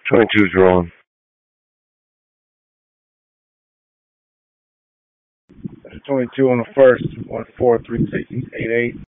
22 drawn. That's 22 on the first. 1, 4, 3, 6, 8, 8.